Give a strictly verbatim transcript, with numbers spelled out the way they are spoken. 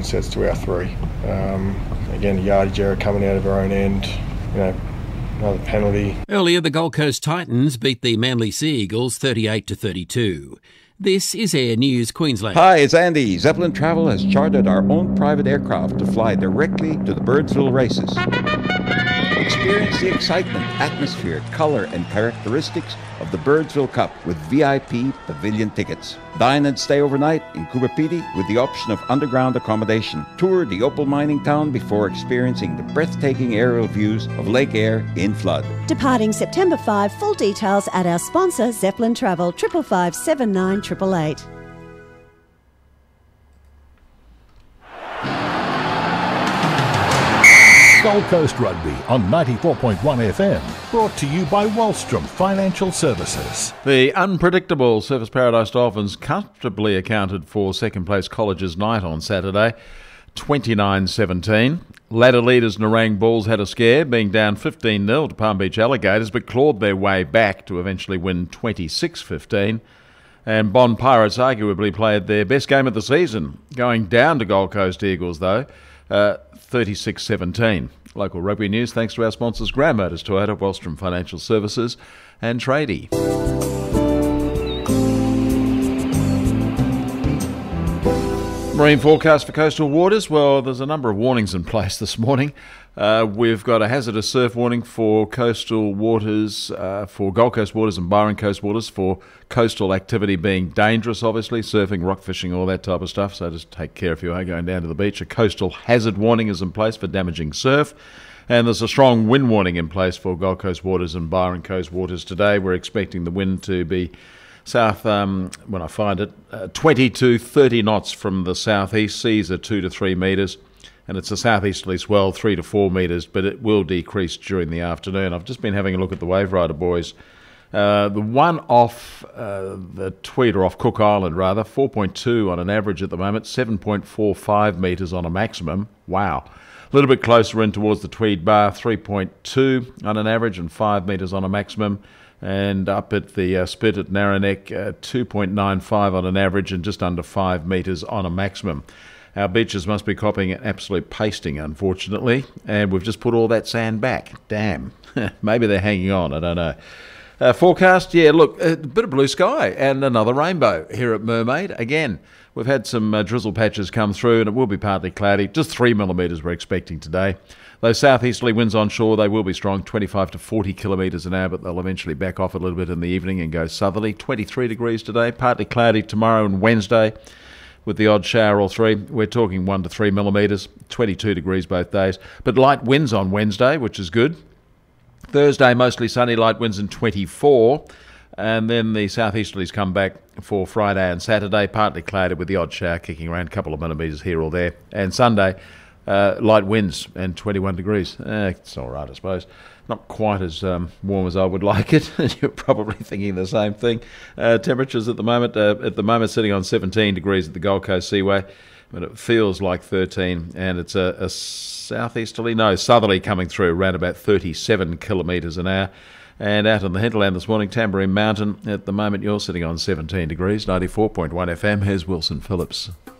seven sets to our three. Um, again, a yardage error coming out of our own end. You know, another penalty. Earlier, the Gold Coast Titans beat the Manly Sea Eagles thirty-eight to thirty-two. This is Air News Queensland. Hi, it's Andy. Zeppelin Travel has chartered our own private aircraft to fly directly to the Birdsville races. Experience the excitement, atmosphere, colour and characteristics of the Birdsville Cup with V I P pavilion tickets. Dine and stay overnight in Kubapiti with the option of underground accommodation. Tour the opal mining town before experiencing the breathtaking aerial views of Lake Eyre in flood. Departing September fifth, full details at our sponsor Zeppelin Travel, triple five seven nine triple eight. Gold Coast Rugby on ninety-four point one F M, brought to you by Wallstrom Financial Services. The unpredictable Surfers Paradise Dolphins comfortably accounted for second place College's night on Saturday, twenty-nine seventeen. Ladder leaders Nerang Bulls had a scare, being down fifteen nil to Palm Beach Alligators, but clawed their way back to eventually win twenty-six fifteen. And Bond Pirates arguably played their best game of the season, going down to Gold Coast Eagles though, uh, thirty-six seventeen. Local rugby news thanks to our sponsors Grand Motors Toyota, Wellstrom Financial Services and Tradie. Marine forecast for coastal waters. Well, there's a number of warnings in place this morning. Uh, we've got a hazardous surf warning for coastal waters, uh, for Gold Coast waters and Byron Coast waters, for coastal activity being dangerous, obviously, surfing, rock fishing, all that type of stuff. So just take care if you are going down to the beach. A coastal hazard warning is in place for damaging surf. And there's a strong wind warning in place for Gold Coast waters and Byron Coast waters today. We're expecting the wind to be south, um, when I find it, uh, twenty to thirty knots from the southeast. Seas are two to three metres, and it's a southeasterly swell, three to four metres, but it will decrease during the afternoon. I've just been having a look at the Wave Rider buoys. Uh, the one off uh, the Tweed, or off Cook Island rather, four point two on an average at the moment, seven point four five metres on a maximum. Wow. A little bit closer in towards the Tweed Bar, three point two on an average and five metres on a maximum. And up at the uh, Spit at Narrowneck, uh, two point nine five on an average and just under five metres on a maximum. Our beaches must be copping an absolute pasting, unfortunately, and we've just put all that sand back. Damn. Maybe they're hanging on, I don't know. Uh, forecast, yeah, look, a bit of blue sky and another rainbow here at Mermaid. Again, we've had some uh, drizzle patches come through and it will be partly cloudy. Just three millimetres we're expecting today. Those southeasterly winds on shore, they will be strong, twenty-five to forty kilometres an hour, but they'll eventually back off a little bit in the evening and go southerly. twenty-three degrees today, partly cloudy tomorrow and Wednesday with the odd shower or three. We're talking one to three millimetres, twenty-two degrees both days. But light winds on Wednesday, which is good. Thursday, mostly sunny, light winds in twenty-four. And then the southeasterlies come back for Friday and Saturday, partly cloudy with the odd shower kicking around, a couple of millimetres here or there. And Sunday, Uh, light winds and twenty-one degrees. Eh, it's all right, I suppose. Not quite as um, warm as I would like it. You're probably thinking the same thing. Uh, temperatures at the moment, uh, at the moment, sitting on seventeen degrees at the Gold Coast Seaway, but it feels like thirteen, and it's a, a southeasterly, no, southerly coming through, around about thirty-seven kilometres an hour. And out in the hinterland this morning, Tamborine Mountain, at the moment you're sitting on seventeen degrees, ninety-four point one F M. Here's Wilson Phillips.